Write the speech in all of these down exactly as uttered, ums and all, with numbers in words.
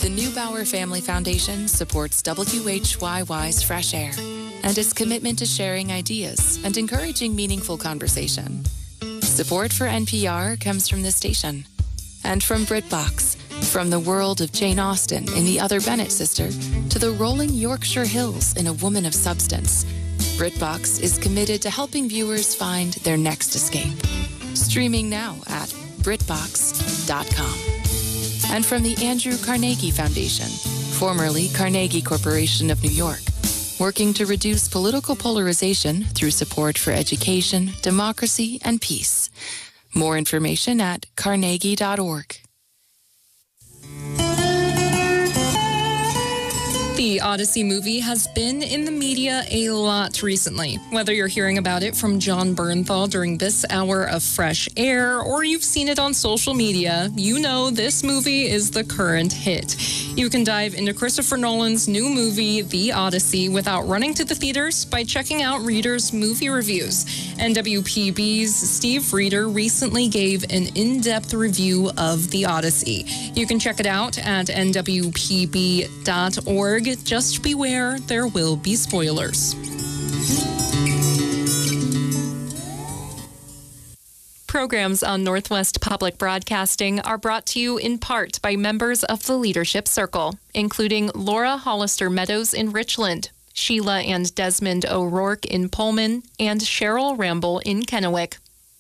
The Neubauer Family Foundation supports W H Y Y's Fresh Air and its commitment to sharing ideas and encouraging meaningful conversation. Support for N P R comes from this station and from BritBox, from the world of Jane Austen in The Other Bennett Sister to the rolling Yorkshire Hills in A Woman of Substance. BritBox is committed to helping viewers find their next escape. Streaming now at Britbox dot com. And from the Andrew Carnegie Foundation, formerly Carnegie Corporation of New York, working to reduce political polarization through support for education, democracy, and peace. More information at carnegie dot org. The Odyssey movie has been in the media a lot recently. Whether you're hearing about it from Jon Bernthal during this hour of Fresh Air, or you've seen it on social media, you know this movie is the current hit. You can dive into Christopher Nolan's new movie, The Odyssey, without running to the theaters by checking out Reader's movie reviews. N W P B's Steve Reader recently gave an in-depth review of The Odyssey. You can check it out at N W P B dot org. Just beware, there will be spoilers. Programs on Northwest Public Broadcasting are brought to you in part by members of the Leadership Circle, including Laura Hollister Meadows in Richland, Sheila and Desmond O'Rourke in Pullman, and Cheryl Ramble in Kennewick.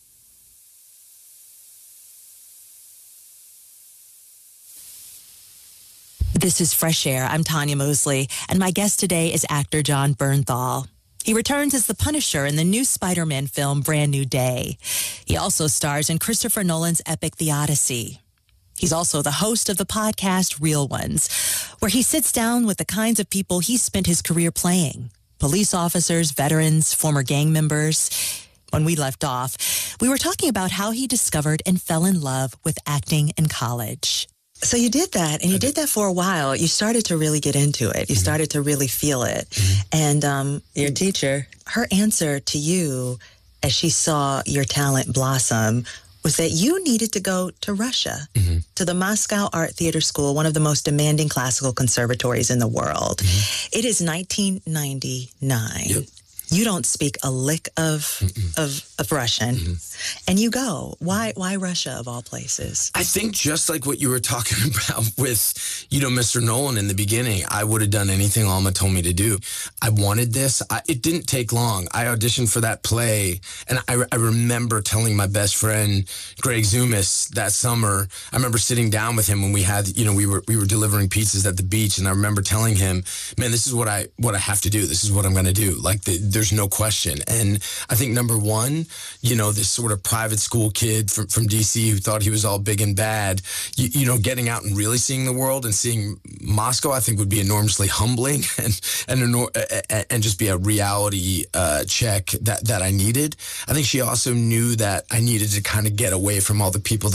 This is Fresh Air. I'm Tanya Mosley, and my guest today is actor Jon Bernthal. He returns as the Punisher in the new Spider-Man film, Brand New Day. He also stars in Christopher Nolan's epic, The Odyssey. He's also the host of the podcast, Real Ones, where he sits down with the kinds of people he spent his career playing. Police officers, veterans, former gang members. When we left off, we were talking about how he discovered and fell in love with acting in college. So you did that, and you did that for a while. You started to really get into it. You started to really feel it. Mm-hmm. And um, your teacher, her answer to you as she saw your talent blossom was that you needed to go to Russia, mm-hmm. to the Moscow Art Theater School, one of the most demanding classical conservatories in the world. Mm-hmm. It is nineteen ninety-nine. Yep. You don't speak a lick of of, of Russian, mm-hmm. and you go. Why why Russia of all places? I think just like what you were talking about with, you know, Mister Nolan in the beginning, I would have done anything Alma told me to do. I wanted this. I, it didn't take long. I auditioned for that play, and I, I remember telling my best friend, Greg Zumas, that summer. I remember sitting down with him when we had, you know, we were we were delivering pizzas at the beach, and I remember telling him, man, this is what I what I have to do. This is what I'm going to do. Like, the, there's no question. And I think number one, you know, this sort of private school kid from, from D C who thought he was all big and bad, you, you know, getting out and really seeing the world and seeing Moscow, I think would be enormously humbling and and, and just be a reality uh, check that, that I needed. I think she also knew that I needed to kind of get away from all the people that